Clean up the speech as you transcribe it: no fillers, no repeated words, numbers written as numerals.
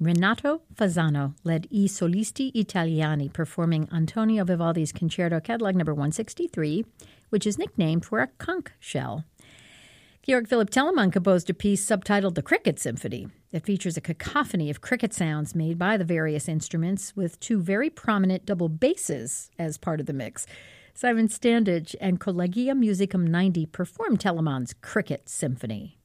Renato Fasano led I Solisti Italiani, performing Antonio Vivaldi's Concerto Catalog No. 163, which is nicknamed for a conch shell. Georg Philipp Telemann composed a piece subtitled The Cricket Symphony. It features a cacophony of cricket sounds made by the various instruments, with two very prominent double basses as part of the mix. Simon Standage and Collegium Musicum 90 performed Telemann's Cricket Symphony.